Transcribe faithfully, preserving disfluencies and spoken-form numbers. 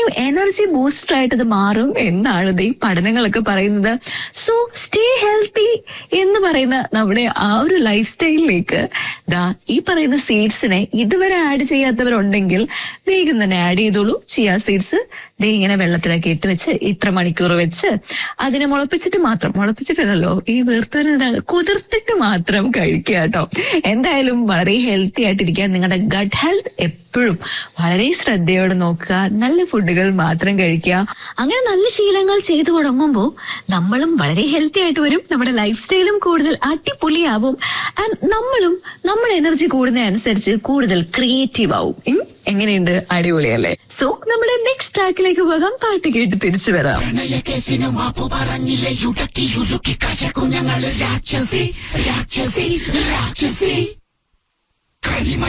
അത്രയും energy booster ആയിട്ട് ഇത് മാറും എന്നാണ് ഈ പഠനങ്ങളൊക്കെ പറയുന്നത്. സോ സ്റ്റേ ഹെൽത്തി എന്ന് പറയുന്ന നമ്മുടെ ആ ഒരു ലൈഫ് സ്റ്റൈലിലേക്ക് ദാ ഈ പറയുന്ന സീഡ്സിനെ ഇതുവരെ ആഡ് ചെയ്യാത്തവരുണ്ടെങ്കിൽ വേഗം തന്നെ ആഡ് ചെയ്തോളൂ. ചിയ സീഡ്സ് ദേ ഇങ്ങനെ വെള്ളത്തിലൊക്കെ ഇട്ട് വെച്ച് ഇത്ര മണിക്കൂർ വെച്ച് അതിനെ മുളപ്പിച്ചിട്ട് മാത്രം, മുളപ്പിച്ചിട്ടില്ലല്ലോ ഈ വീർത്തവരെ കുതിർത്തിട്ട് മാത്രം കഴിക്കുക കേട്ടോ. എന്തായാലും വളരെ ഹെൽത്തി ആയിട്ടിരിക്കാൻ നിങ്ങളുടെ ഗട്ട് ഹെൽത്ത് എപ്പോഴും വളരെ ശ്രദ്ധയോടെ നോക്കുക. നല്ല ഫുഡുകൾ മാത്രം കഴിക്കുക. അങ്ങനെ നല്ല ശീലങ്ങൾ ചെയ്തു തുടങ്ങുമ്പോൾ നമ്മളും വളരെ ഹെൽത്തി ആയിട്ട് വരും. നമ്മുടെ ലൈഫ് സ്റ്റൈലും കൂടുതൽ അടിപൊളിയാവും. ആൻഡ് നമ്മളും നമ്മുടെ എനർജി കൂടുന്നതനുസരിച്ച് കൂടുതൽ ക്രിയേറ്റീവ് ആവും. എങ്ങനെയുണ്ട്? അടിപൊളിയല്ലേ? സോ നമ്മുടെ നെക്സ്റ്റ് ട്രാക്കിലേക്ക് പോകാം. പാട്ട് കേട്ട് തിരിച്ചു വരാം. രാക്ഷസി രാക്ഷസി രാക്ഷസി